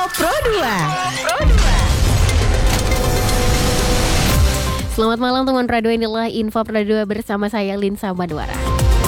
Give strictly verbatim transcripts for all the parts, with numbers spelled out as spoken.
Pro dua. Selamat malam teman Pro dua, inilah Info Pro dua bersama saya Linsa Madwara.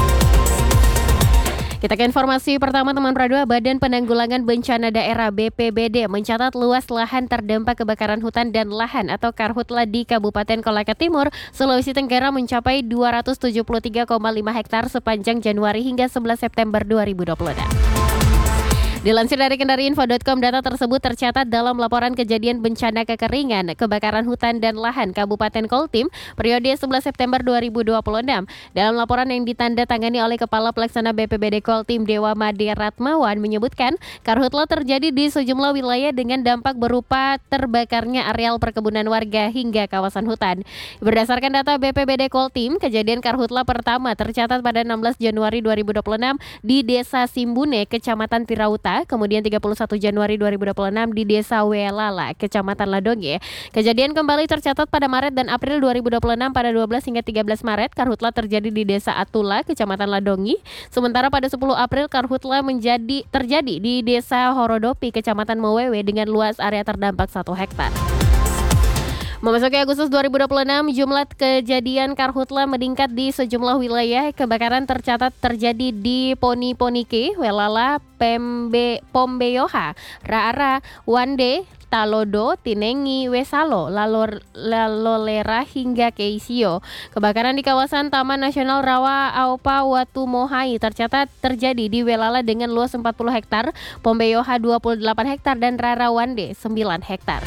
Kita ke informasi pertama teman Pro dua. Badan Penanggulangan Bencana Daerah B P B D mencatat luas lahan terdampak kebakaran hutan dan lahan atau karhutla di Kabupaten Kolaka Timur, Sulawesi Tenggara mencapai dua ratus tujuh puluh tiga koma lima hektar sepanjang Januari hingga sebelas September dua ribu dua puluh enam. Dilansir dari kendari info dot com, data tersebut tercatat dalam laporan kejadian bencana kekeringan, kebakaran hutan dan lahan Kabupaten Koltim periode sebelas September dua ribu dua puluh enam. Dalam laporan yang ditanda tangani oleh Kepala Pelaksana B P B D Koltim Dewa Made Ratmawan menyebutkan karhutla terjadi di sejumlah wilayah dengan dampak berupa terbakarnya areal perkebunan warga hingga kawasan hutan. Berdasarkan data B P B D Koltim, kejadian karhutla pertama tercatat pada enam belas Januari dua ribu dua puluh enam di Desa Simbune, Kecamatan Tirauta. Kemudian tiga puluh satu Januari dua ribu dua puluh enam di Desa Welala, Kecamatan Ladonge. Kejadian kembali tercatat pada Maret dan April dua ribu dua puluh enam. Pada dua belas hingga tiga belas Maret, karhutla terjadi di Desa Atula, Kecamatan Ladongi. Sementara pada sepuluh April, karhutla menjadi terjadi di Desa Horodopi, Kecamatan Mewewe dengan luas area terdampak satu hektar. Memasuki Agustus dua ribu dua puluh enam, jumlah kejadian karhutla meningkat di sejumlah wilayah. Kebakaran tercatat terjadi di Poni Ponike, Welala, Pembe, Pombeyoha, Raara, Wande, Talodo, Tinengi, Wesalo, Lalor, Lalolera hingga Keisio. Kebakaran di kawasan Taman Nasional Rawa Aupa Watumohai tercatat terjadi di Welala dengan luas empat puluh hektar, Pombeyoha dua puluh delapan hektar dan Raara Wande sembilan hektar.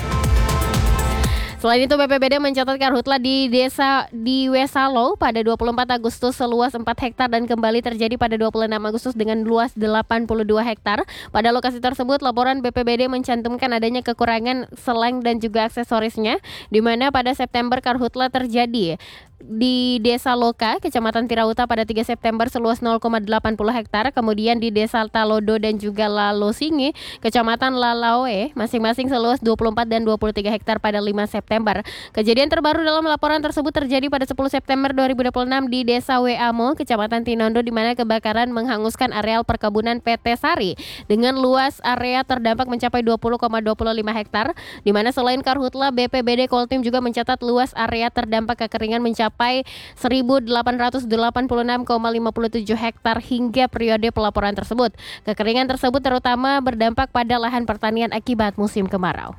Selain itu, B P B D mencatat karhutla di desa di Wesalo pada dua puluh empat Agustus seluas empat hektar dan kembali terjadi pada dua puluh enam Agustus dengan luas delapan puluh dua hektar. Pada lokasi tersebut, laporan B P B D mencantumkan adanya kekurangan selang dan juga aksesorisnya, di mana pada September karhutla terjadi di Desa Loka, Kecamatan Tirauta pada tiga September seluas nol koma delapan puluh hektar, kemudian di Desa Talodo dan juga Lalosinge, Kecamatan Lalawe, masing-masing seluas dua puluh empat dan dua puluh tiga hektar pada lima September. Kejadian terbaru dalam laporan tersebut terjadi pada sepuluh September dua ribu dua puluh enam di Desa Weamo, Kecamatan Tinondo, di mana kebakaran menghanguskan areal perkebunan P T Sari dengan luas area terdampak mencapai dua puluh koma dua puluh lima hektar, di mana selain karhutla, B P B D Koltim juga mencatat luas area terdampak kekeringan mencapai mencapai seribu delapan ratus delapan puluh enam koma lima puluh tujuh hektar hingga periode pelaporan tersebut. Kekeringan tersebut terutama berdampak pada lahan pertanian akibat musim kemarau.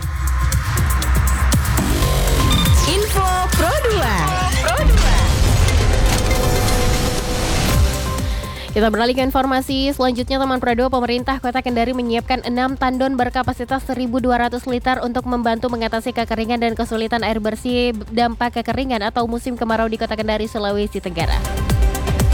Info Pro dua. Kita beralih ke informasi selanjutnya teman Pro dua. Pemerintah Kota Kendari menyiapkan enam tandon berkapasitas seribu dua ratus liter untuk membantu mengatasi kekeringan dan kesulitan air bersih dampak kekeringan atau musim kemarau di Kota Kendari, Sulawesi Tenggara.